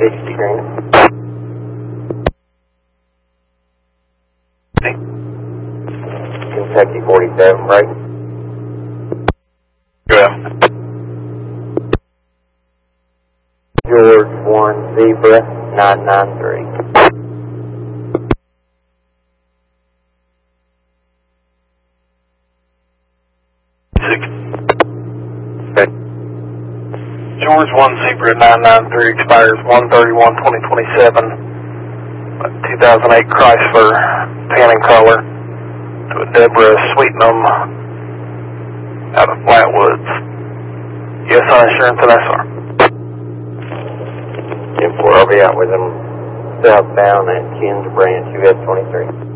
50 green. Kentucky 47, right? Yeah. George 1 Zebra 993. Okay. George 1 Zebra 993 expires 1/31/2027. 2008 Chrysler tan and color to a Deborah Sweetnam out of Flatwoods. Yes on insurance and SR. 10-4, I'll be out with them southbound at Kins Branch, US 23.